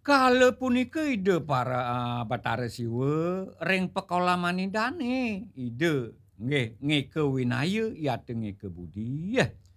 Kala punika ide para, Bathara Siwa ring Pekola Manindane ide nggih Ngeke Winaya yate Ngeke Budi yah.